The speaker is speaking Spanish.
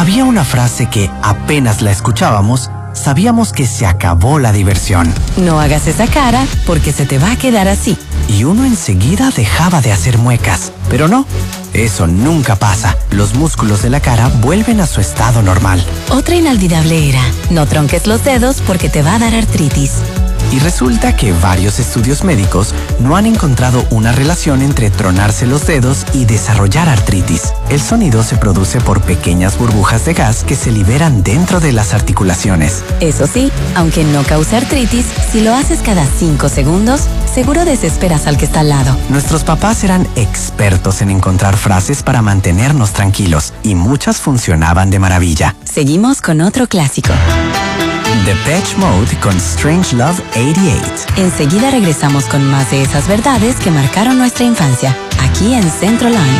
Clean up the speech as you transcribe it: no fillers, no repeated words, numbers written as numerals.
Había una frase que apenas la escuchábamos, sabíamos que se acabó la diversión. No hagas esa cara porque se te va a quedar así. Y uno enseguida dejaba de hacer muecas. Pero no, eso nunca pasa. Los músculos de la cara vuelven a su estado normal. Otra inolvidable era, no tronques los dedos porque te va a dar artritis. Y resulta que varios estudios médicos no han encontrado una relación entre tronarse los dedos y desarrollar artritis. El sonido se produce por pequeñas burbujas de gas que se liberan dentro de las articulaciones. Eso sí, aunque no cause artritis, si lo haces cada 5 segundos, seguro desesperas al que está al lado. Nuestros papás eran expertos en encontrar frases para mantenernos tranquilos y muchas funcionaban de maravilla. Seguimos con otro clásico. Depeche Mode con Strange Love 88. Enseguida regresamos con más de esas verdades que marcaron nuestra infancia, aquí en Centro Line.